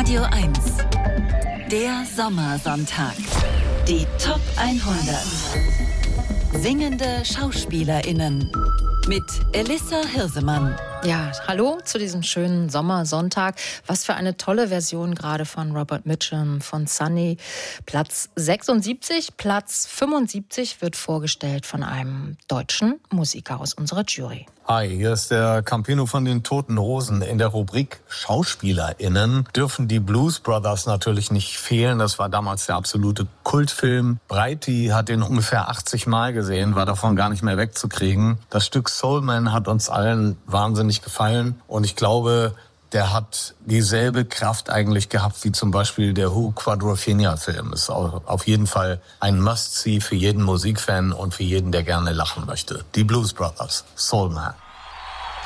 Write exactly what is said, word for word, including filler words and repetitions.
Radio eins. Der Sommersonntag. Die Top hundert. Singende SchauspielerInnen. Mit Elissa Hirsemann. Ja, hallo zu diesem schönen Sommersonntag. Was für eine tolle Version gerade von Robert Mitchum von Sunny. Platz sechsundsiebzig, Platz fünfundsiebzig wird vorgestellt von einem deutschen Musiker aus unserer Jury. Hi, hier ist der Campino von den Toten Hosen. In der Rubrik SchauspielerInnen dürfen die Blues Brothers natürlich nicht fehlen. Das war damals der absolute Kultfilm. Breiti hat den ungefähr achtzig Mal gesehen, war davon gar nicht mehr wegzukriegen. Das Stück Soul Man hat uns allen wahnsinnig gefallen. Und ich glaube, der hat dieselbe Kraft eigentlich gehabt wie zum Beispiel der Who Quadrophenia-Film. Ist auf jeden Fall ein Must-See für jeden Musikfan und für jeden, der gerne lachen möchte. Die Blues Brothers, Soul Man.